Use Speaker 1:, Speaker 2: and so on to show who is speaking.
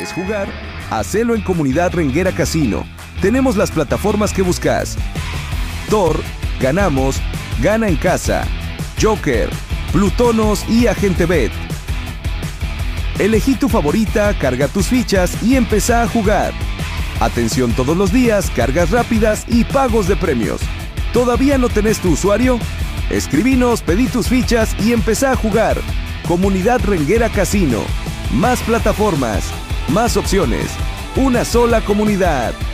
Speaker 1: ¿Quieres jugar? Hacelo en Comunidad Renguera Casino. Tenemos las plataformas que buscas: Thor, Ganamos, Gana en Casa, Joker, Plutonos y Agente Bet. Elegí tu favorita, carga tus fichas y empezá a jugar. Atención todos los días, cargas rápidas y pagos de premios. ¿Todavía no tenés tu usuario? Escribinos, pedí tus fichas y empezá a jugar. Comunidad Renguera Casino. Más plataformas, más opciones. Una sola comunidad.